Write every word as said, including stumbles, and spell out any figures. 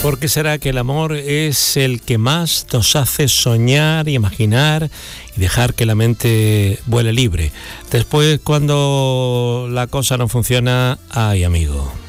¿Por qué será que el amor es el que más nos hace soñar y imaginar y dejar que la mente vuele libre? Después, cuando la cosa no funciona, ay, amigo.